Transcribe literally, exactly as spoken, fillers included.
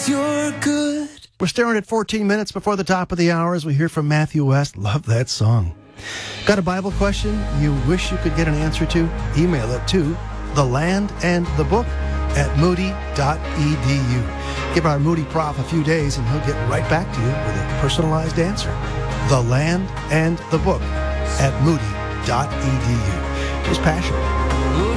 'cause you're good. We're staring at fourteen minutes before the top of the hour as we hear from Matthew West. Love that song. Got a Bible question you wish you could get an answer to? Email it to the land and the book at moody dot e d u. Give our Moody Prof a few days and he'll get right back to you with a personalized answer. The land and the book at moody dot e d u. Just passion.